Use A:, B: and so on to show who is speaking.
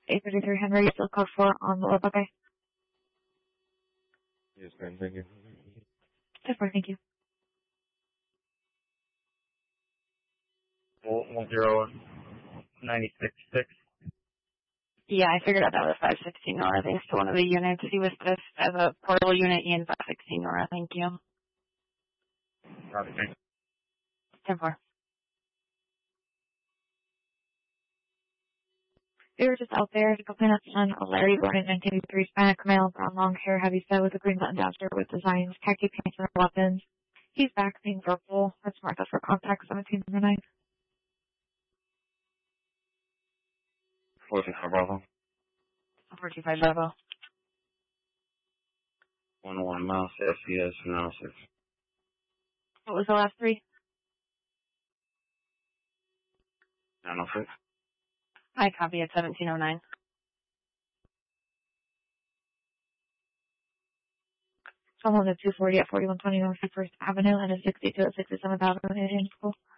A: 833 Henry, still code 4 on the web, okay?
B: Yes, ma'am, thank you.
A: Super, thank you.
C: 10966.
A: Yeah, I figured out that was 516 Nora. Thanks to one of the units. He was this as a portable unit in 516 Nora. Thank you.
C: Copy, thank you.
A: 10-4. We were just out there to go clean up on Larry born in 1983, Hispanic male, brown long hair, heavy set with a green button duster with designs, khaki pants and weapons. He's back being verbal. That's Martha for contact 1709.
C: 45 Bravo.
A: 425 Bravo.
C: 101 miles to FCS 906.
A: What was the last three?
C: 906.
A: I copy at 1709. Someone at 240 at 4120 North First Avenue and a 62 at 67th Avenue in School.